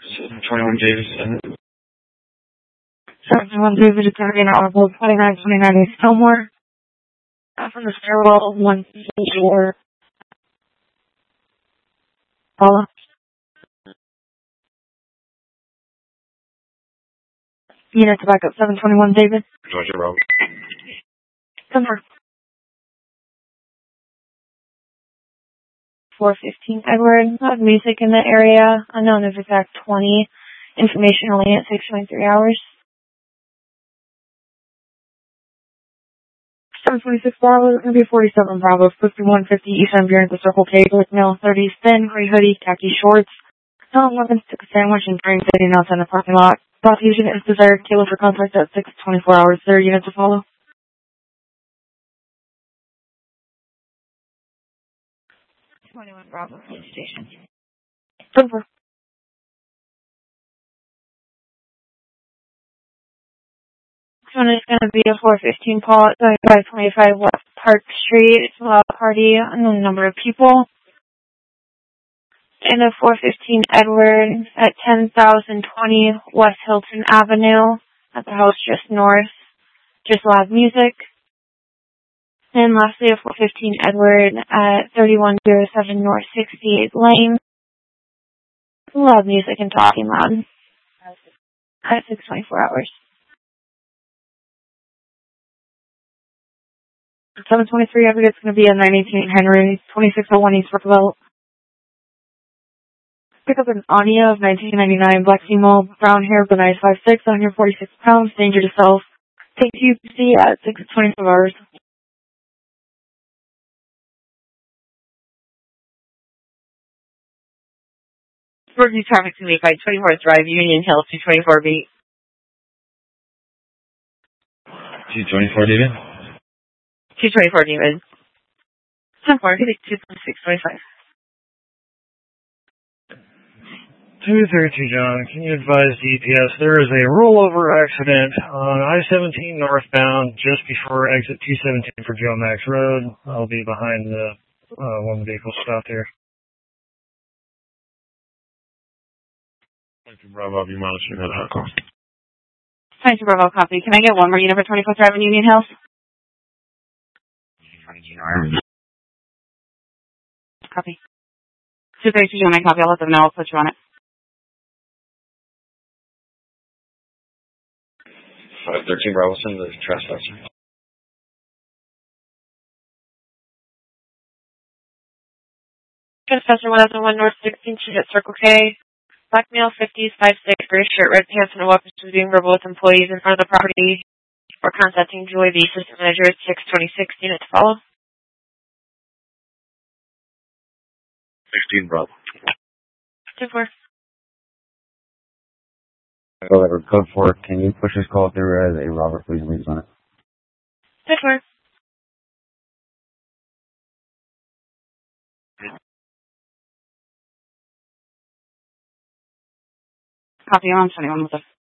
21 Davis. 721 Davis, it's going to be an audible 2929 East Fillmore. From the stairwell, one door. Paula. Unit to back up 721 Davis. Georgia Road. Somewhere. 415 Edward. Loud music in the area. Unknown of exact 20. Information only at 6.3 hours. 726 Bravo. It's going to be 47 Bravo. 5150 East Van Buren at the Circle K. With male 30 thin, gray hoodie, khaki shorts. No weapons, took a sandwich and drink sitting outside the parking lot. Boss unit is desired. Table for contact at 6:24 hours. 30 units to follow. 21 Bravo Police Station. Over. This one is going to be a 415 Paul at 2525 West Park Street. It's a loud party, unknown number of people. And a 415 Edward at 10,020 West Hilton Avenue at the house just north. Just loud music. And lastly, a 415 Edward at 3107 North 68th Lane. Loud music and talking loud. At 6:24 hours. 723 Edward, it's going to be a 918 Henry, 2601 East Roosevelt. Pick up an Anya of 1999, black female, brown hair, but size 5'6", 146 pounds, danger to self. Take UPC at 6:25 hours. Emergency traffic to me by 24th Drive, Union Hill, 224B. 224 David. 224 David. 22625. 232 John, can you advise DPS there is a rollover accident on I-17 northbound just before exit 217 for Joe Max Road. I'll be behind the one vehicle stopped here. Thank you, Bravo. I'll be monitoring that outcome. 22 Bravo, copy. Can I get one more unit for 24th Drive in Union Hills? Copy. 232 John, I copy. I'll let them know. I'll put you on it. 513 Bravo, send the trespasser. Trespasser 1001 North 16th Street at Circle K. Black male, 50s, 5'6", gray shirt, red pants, and a weapon was being verbal with employees in front of the property. Or contacting Joy, the assistant manager at 626 unit to follow. 16 Bravo. 2-4. Code 4, can you push this call through as a Robert, please, leaves on it? 2-4. Copy on 21 with us.